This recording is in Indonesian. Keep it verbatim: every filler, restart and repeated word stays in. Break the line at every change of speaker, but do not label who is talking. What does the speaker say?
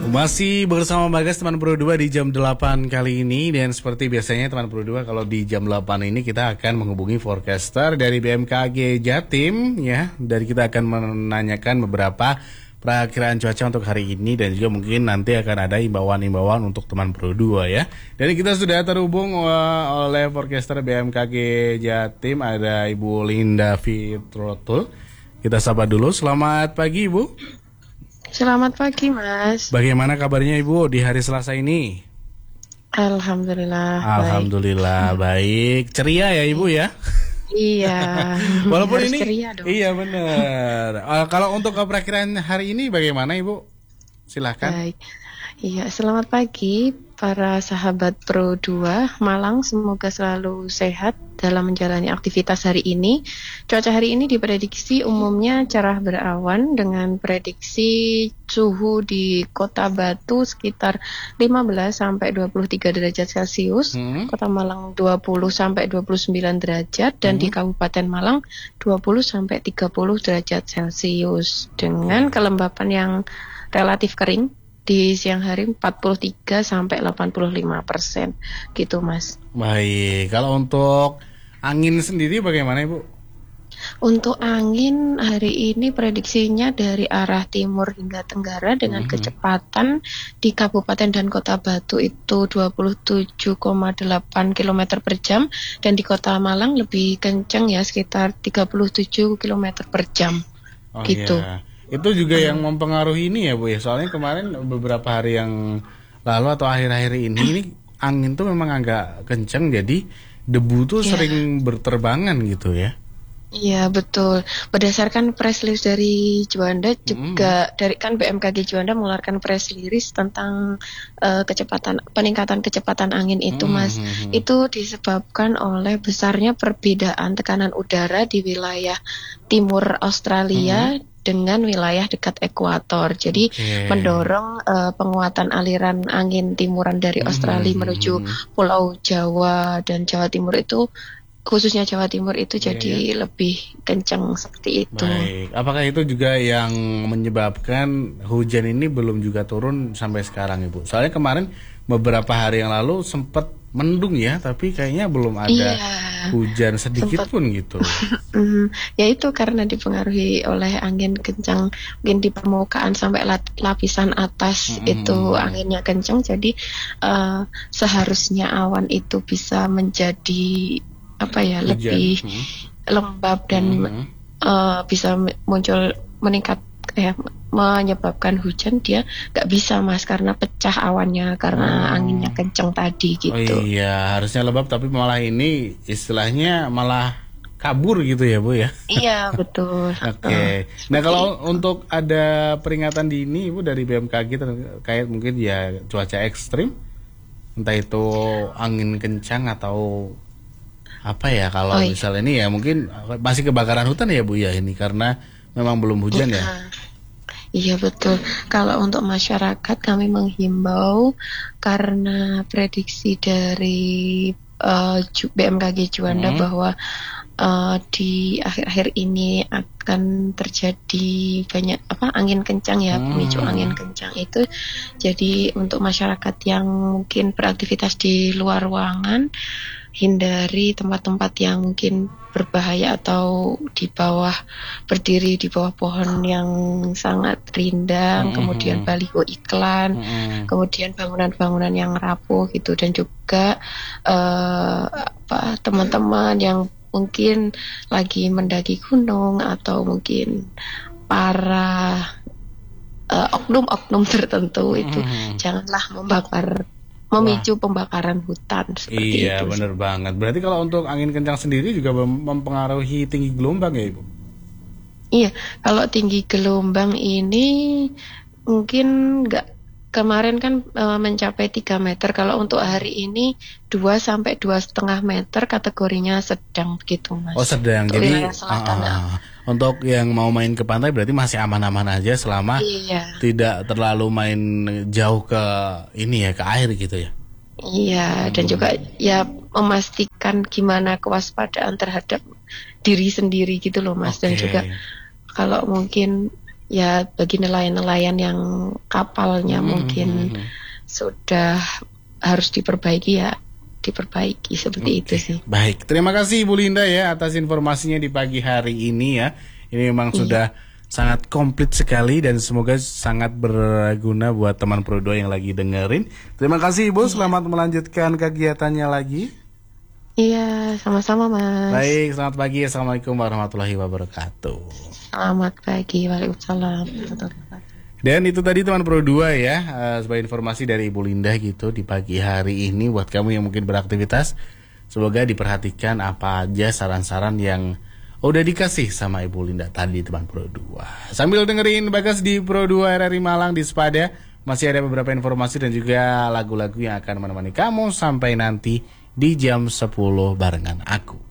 Masih bersama Bagas teman Pro dua di jam delapan kali ini. Dan seperti biasanya teman Pro dua, kalau di jam delapan ini kita akan menghubungi forecaster dari B M K G Jatim ya. Dan kita akan menanyakan beberapa perakiraan cuaca untuk hari ini. Dan juga mungkin nanti akan ada imbauan-imbauan untuk teman Pro dua ya. Dan kita sudah terhubung uh, oleh forecaster B M K G Jatim. Ada Ibu Linda Fitrotul. Kita sapa dulu. Selamat pagi Ibu.
Selamat pagi Mas.
Bagaimana kabarnya Ibu di hari Selasa ini?
Alhamdulillah.
Alhamdulillah baik. baik. Ceria ya Ibu ya?
Iya.
Walaupun
harus
ini
ceria dong.
Iya benar. uh, Kalau untuk perakiraan hari ini bagaimana Ibu? Silahkan.
Baik. Iya, selamat pagi para sahabat Pro dua Malang, semoga selalu sehat dalam menjalani aktivitas hari ini. Cuaca hari ini diprediksi umumnya cerah berawan dengan prediksi suhu di Kota Batu sekitar lima belas sampai dua puluh tiga derajat Celcius, hmm. Kota Malang dua puluh sampai dua puluh sembilan derajat dan hmm. di Kabupaten Malang dua puluh sampai tiga puluh derajat Celcius dengan kelembapan yang relatif kering. Di siang hari empat puluh tiga sampai delapan puluh lima persen gitu Mas.
Baik, kalau untuk angin sendiri bagaimana Ibu?
Untuk angin hari ini prediksinya dari arah timur hingga tenggara dengan mm-hmm. kecepatan di Kabupaten dan Kota Batu itu dua puluh tujuh koma delapan kilometer per jam dan di Kota Malang lebih kencang ya sekitar tiga puluh tujuh kilometer per jam
oh,
gitu.
Iya. Itu juga hmm. yang mempengaruhi ini ya Bu ya. Soalnya kemarin beberapa hari yang lalu atau akhir-akhir ini ini angin tuh memang agak kencang, jadi debu tuh yeah. sering berterbangan gitu ya.
Iya betul. Berdasarkan press release dari Juanda juga hmm. dari kan B M K G Juanda mengeluarkan press release tentang uh, kecepatan peningkatan kecepatan angin itu hmm. Mas. Hmm. Itu disebabkan oleh besarnya perbedaan tekanan udara di wilayah timur Australia hmm. dengan wilayah dekat ekuator. Jadi okay. mendorong uh, penguatan aliran angin timuran dari Australia hmm. menuju Pulau Jawa dan Jawa Timur itu, khususnya Jawa Timur itu yeah, jadi yeah. lebih kencang seperti itu.
Baik. Apakah itu juga yang menyebabkan hujan ini belum juga turun sampai sekarang Ibu? Soalnya kemarin beberapa hari yang lalu sempat mendung ya, tapi kayaknya belum ada yeah. hujan sedikit sempat. Pun gitu.
Ya itu karena dipengaruhi oleh angin kencang, mungkin di permukaan sampai lapisan atas hmm. itu anginnya kencang, jadi uh, seharusnya awan itu bisa menjadi apa ya hujan. lebih hmm. lembab dan hmm. uh, bisa muncul meningkat ya menyebabkan hujan. Dia nggak bisa Mas karena pecah awannya karena hmm. anginnya kencang tadi gitu.
Oh iya, harusnya lembab tapi malah ini istilahnya malah kabur gitu ya Bu ya.
Iya betul.
Oke. Okay. Uh, nah kalau itu. Untuk ada peringatan dini Ibu dari B M K G terkait mungkin ya cuaca ekstrim, entah itu angin kencang atau apa ya, kalau oh, iya. misalnya ini ya mungkin masih kebakaran hutan ya Bu ya ini karena memang belum hujan ya.
Iya betul. Kalau untuk masyarakat kami menghimbau karena prediksi dari uh, B M K G Juanda hmm. bahwa uh, di akhir-akhir ini akan terjadi banyak apa angin kencang ya, hmm. pemicu angin kencang itu. Jadi untuk masyarakat yang mungkin beraktivitas di luar ruangan, hindari tempat-tempat yang mungkin berbahaya atau di bawah berdiri di bawah pohon yang sangat rindang, mm-hmm. kemudian baliho iklan, mm-hmm. kemudian bangunan-bangunan yang rapuh gitu, dan juga uh, apa teman-teman yang mungkin lagi mendaki gunung atau mungkin para uh, oknum-oknum tertentu mm-hmm. itu janganlah membakar memicu Wah. pembakaran hutan seperti
iya, itu. Iya, benar banget. Berarti kalau untuk angin kencang sendiri juga mempengaruhi tinggi gelombang ya, Ibu?
Iya, kalau tinggi gelombang ini mungkin nggak, kemarin kan e, mencapai tiga meter. Kalau untuk hari ini dua sampai dua koma lima meter, kategorinya sedang begitu, Mas.
Oh, sedang. Untuk jadi selatan, uh, untuk yang mau main ke pantai berarti masih aman-aman aja selama iya. tidak terlalu main jauh ke ini ya, ke air gitu ya.
Iya, hmm. dan juga ya memastikan gimana kewaspadaan terhadap diri sendiri gitu loh, Mas. Okay. Dan juga kalau mungkin ya bagi nelayan-nelayan yang kapalnya
Hmm,
mungkin
hmm, hmm.
sudah harus diperbaiki ya diperbaiki seperti itu sih.
Baik, terima kasih Ibu Linda ya atas informasinya di pagi hari ini ya. Ini memang
Iya.
sudah sangat komplit sekali dan semoga sangat berguna buat teman Pro dua yang lagi dengerin. Terima kasih Ibu, selamat melanjutkan kegiatannya lagi.
Iya, sama-sama Mas.
Baik, selamat pagi. Assalamualaikum warahmatullahi wabarakatuh.
Selamat pagi, waalaikumsalam.
Dan itu tadi teman Pro dua ya, uh, sebagai informasi dari Ibu Linda gitu di pagi hari ini buat kamu yang mungkin beraktivitas. Semoga diperhatikan apa aja saran-saran yang udah dikasih sama Ibu Linda tadi teman Pro dua. Sambil dengerin Bagas di Pro dua R R I Malang di Sepada, masih ada beberapa informasi dan juga lagu-lagu yang akan menemani kamu sampai nanti di jam sepuluh barengan aku.